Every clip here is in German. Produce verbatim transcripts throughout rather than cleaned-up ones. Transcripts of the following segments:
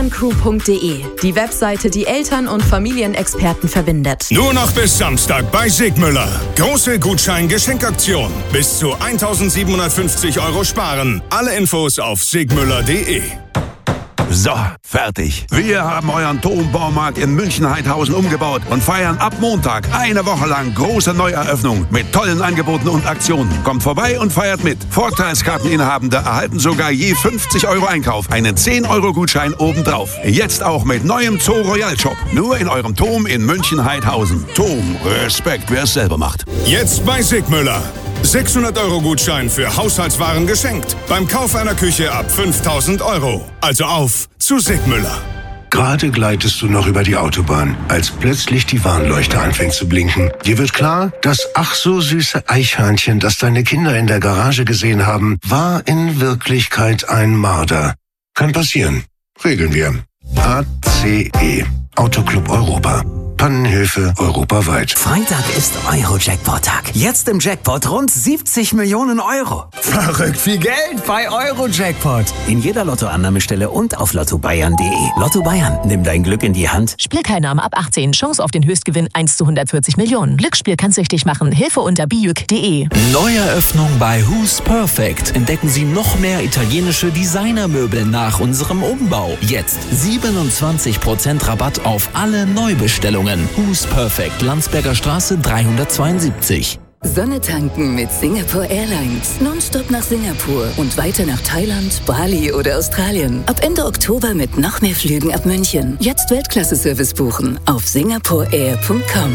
elterncrew punkt de, die Webseite, die Eltern- und Familienexperten verbindet. Nur noch bis Samstag bei Sigmüller. Große Gutschein-Geschenkaktion. Bis zu eintausendsiebenhundertfünfzig Euro sparen. Alle Infos auf sigmüller punkt de. So, fertig. Wir haben euren Turmbaumarkt in München-Heidhausen umgebaut und feiern ab Montag eine Woche lang große Neueröffnung mit tollen Angeboten und Aktionen. Kommt vorbei und feiert mit. Vorteilskarteninhabende erhalten sogar je fünfzig Euro Einkauf einen zehn Euro Gutschein obendrauf. Jetzt auch mit neuem Zoo Royal Shop. Nur in eurem Turm in München-Heidhausen. Turm, Respekt, wer es selber macht. Jetzt bei Sigmüller. sechshundert Euro Gutschein für Haushaltswaren geschenkt. Beim Kauf einer Küche ab fünftausend Euro. Also auf zu Sigmüller. Gerade gleitest du noch über die Autobahn, als plötzlich die Warnleuchte anfängt zu blinken. Dir wird klar, das ach so süße Eichhörnchen, das deine Kinder in der Garage gesehen haben, war in Wirklichkeit ein Marder. Kann passieren. Regeln wir. A C E. Autoclub Europa. Pannenhilfe europaweit. Freitag ist Euro-Jackpot-Tag. Jetzt im Jackpot rund siebzig Millionen Euro. Verrückt viel Geld bei Euro-Jackpot. In jeder Lottoannahmestelle und auf lotto bayern punkt de. Lotto Bayern, nimm dein Glück in die Hand. Spielteilnahme ab achtzehn. Chance auf den Höchstgewinn eins zu hundertvierzig Millionen. Glücksspiel kann süchtig machen. Hilfe unter bijuk punkt de. Neueröffnung bei Who's Perfect. Entdecken Sie noch mehr italienische Designermöbel nach unserem Umbau. Jetzt siebenundzwanzig Prozent Rabatt auf alle Neubestellungen. Who's Perfect, Landsberger Straße dreihundertzweiundsiebzig. Sonne tanken mit Singapore Airlines. Nonstop nach Singapur und weiter nach Thailand, Bali oder Australien. Ab Ende Oktober mit noch mehr Flügen ab München. Jetzt Weltklasse-Service buchen auf singapore air punkt com.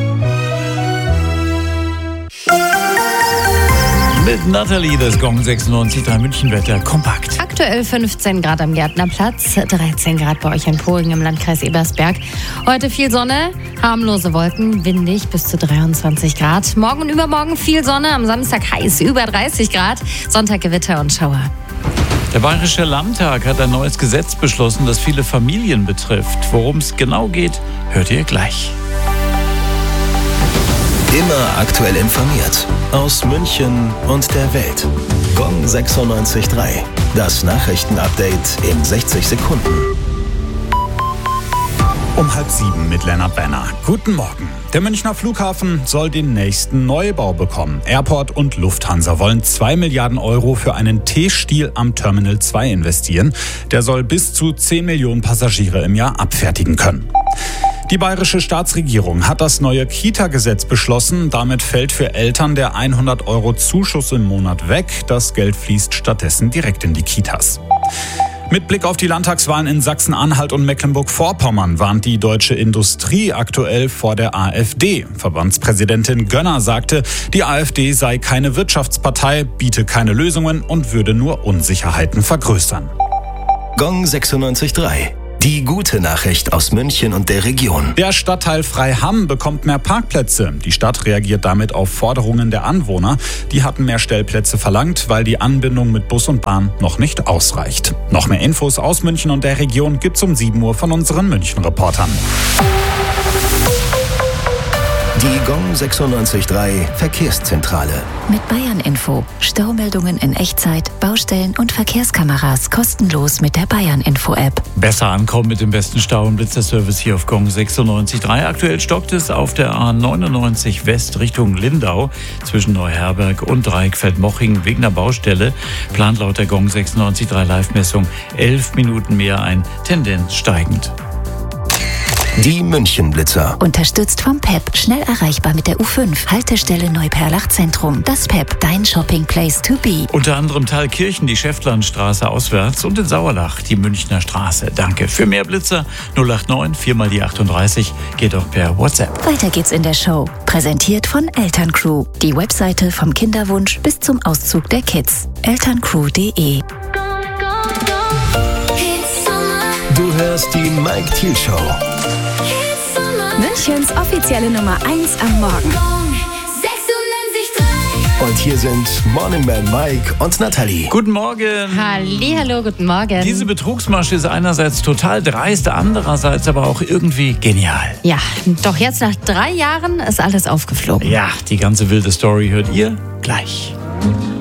Mit Nathalie, das Gong sechsundneunzig Komma drei Münchenwetter kompakt. Aktuell fünfzehn Grad am Gärtnerplatz, dreizehn Grad bei euch in Polen im Landkreis Ebersberg. Heute viel Sonne, harmlose Wolken, windig bis zu dreiundzwanzig Grad. Morgen und übermorgen viel Sonne, am Samstag heiß, über dreißig Grad. Sonntag Gewitter und Schauer. Der Bayerische Landtag hat ein neues Gesetz beschlossen, das viele Familien betrifft. Worum es genau geht, hört ihr gleich. Immer aktuell informiert. Aus München und der Welt. Gong sechsundneunzig Komma drei. Das Nachrichtenupdate in sechzig Sekunden. Um halb sieben mit Lennart Benner. Guten Morgen. Der Münchner Flughafen soll den nächsten Neubau bekommen. Airport und Lufthansa wollen zwei Milliarden Euro für einen T-Stil am Terminal zwei investieren. Der soll bis zu zehn Millionen Passagiere im Jahr abfertigen können. Die bayerische Staatsregierung hat das neue Kita-Gesetz beschlossen. Damit fällt für Eltern der hundert Euro Zuschuss im Monat weg. Das Geld fließt stattdessen direkt in die Kitas. Mit Blick auf die Landtagswahlen in Sachsen-Anhalt und Mecklenburg-Vorpommern warnt die deutsche Industrie aktuell vor der AfD. Verbandspräsidentin Gönner sagte, die AfD sei keine Wirtschaftspartei, biete keine Lösungen und würde nur Unsicherheiten vergrößern. Gong sechsundneunzig Komma drei. Die gute Nachricht aus München und der Region. Der Stadtteil Freiham bekommt mehr Parkplätze. Die Stadt reagiert damit auf Forderungen der Anwohner. Die hatten mehr Stellplätze verlangt, weil die Anbindung mit Bus und Bahn noch nicht ausreicht. Noch mehr Infos aus München und der Region gibt's um sieben Uhr von unseren München-Reportern. Die Gong sechsundneunzig Komma drei Verkehrszentrale. Mit Bayern Info. Staumeldungen in Echtzeit, Baustellen und Verkehrskameras kostenlos mit der Bayern Info App. Besser ankommen mit dem besten Stau- und Blitzerservice hier auf Gong sechsundneunzig Komma drei. Aktuell stockt es auf der A neunundneunzig West Richtung Lindau zwischen Neuherberg und Dreieckfeld-Moching wegen der Baustelle. Plant laut der Gong sechsundneunzig Komma drei Live-Messung elf Minuten mehr ein, Tendenz steigend. Die München-Blitzer. Unterstützt vom P E P. Schnell erreichbar mit der U fünf. Haltestelle Neuperlach Zentrum. Das P E P. Dein Shopping Place to be. Unter anderem Thalkirchen, die Schäftlarnstraße auswärts und in Sauerlach die Münchner Straße. Danke. Für mehr Blitzer null acht neun vier mal die achtunddreißig. Geht auch per WhatsApp. Weiter geht's in der Show. Präsentiert von Elterncrew. Die Webseite vom Kinderwunsch bis zum Auszug der Kids. elterncrew punkt de. Du hörst die Mike Thiel Show. Münchens offizielle Nummer eins am Morgen. Und hier sind Morning Man Mike und Nathalie. Guten Morgen. Hallihallo, guten Morgen. Diese Betrugsmasche ist einerseits total dreist, andererseits aber auch irgendwie genial. Ja, doch jetzt nach drei Jahren ist alles aufgeflogen. Ja, die ganze wilde Story hört ihr gleich.